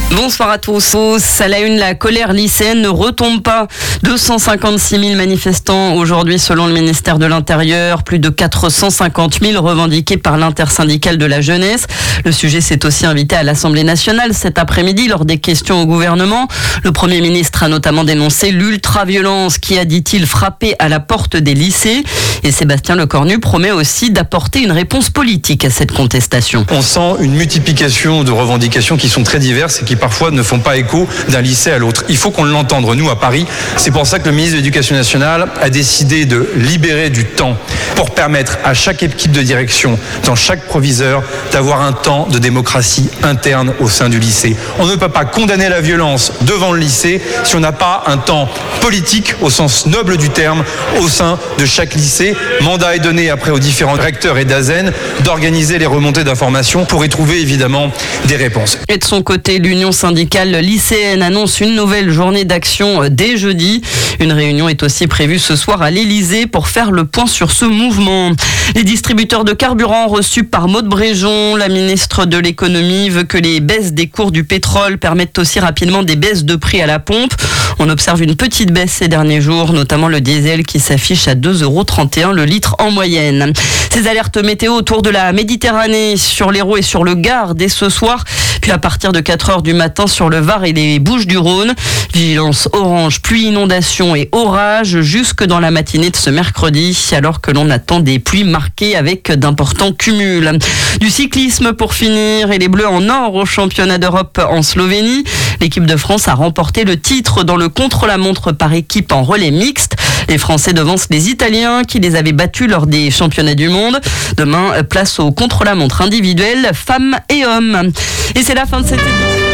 Bonsoir à tous. À la une, la colère lycéenne ne retombe pas. 256 000 manifestants aujourd'hui selon le ministère de l'Intérieur. Plus de 450 000 revendiqués par l'intersyndicale de la jeunesse. Le sujet s'est aussi invité à l'Assemblée nationale cet après-midi lors des questions au gouvernement. Le Premier ministre a notamment dénoncé l'ultra-violence qui a, dit-il, frappé à la porte des lycées. Et Sébastien Lecornu promet aussi d'apporter une réponse politique à cette contestation. On sent une multiplication de revendications qui sont très diverses et qui parfois ne font pas écho d'un lycée à l'autre. Il faut qu'on l'entende, nous, à Paris. C'est pour ça que le ministre de l'Éducation nationale a décidé de libérer du temps pour permettre à chaque équipe de direction, dans chaque proviseur, d'avoir un temps de démocratie interne au sein du lycée. On ne peut pas condamner la violence devant le lycée si on n'a pas un temps politique, au sens noble du terme, au sein de chaque lycée. Mandat est donné après aux différents recteurs et d'ASEN d'organiser les remontées d'informations pour y trouver évidemment des réponses. Et de son côté, l'Union syndicale lycéenne annonce une nouvelle journée d'action dès jeudi. Une réunion est aussi prévue ce soir à l'Élysée pour faire le point sur ce mouvement. Les distributeurs de carburant reçus par Maud Bréjon, la ministre de l'économie, veut que les baisses des cours du pétrole permettent aussi rapidement des baisses de prix à la pompe. On observe une petite baisse ces derniers jours, notamment le diesel qui s'affiche à 2,31 € le litre en moyenne. Ces alertes météo autour de la Méditerranée, sur l'Hérault et sur le Gard dès ce soir, puis à partir de 4h du matin sur le Var et les Bouches-du-Rhône. Vigilance orange, pluie, inondation et orage jusque dans la matinée de ce mercredi, alors que l'on attend des pluies marquées avec d'importants cumuls. Du cyclisme pour finir, et les Bleus en or au championnat d'Europe en Slovénie. L'équipe de France a remporté le titre dans le contre-la-montre par équipe en relais mixte. Les Français devancent les Italiens qui les avaient battus lors des championnats du monde. Demain, place au contre-la-montre individuel, femmes et hommes. Et c'est la fin de cette édition.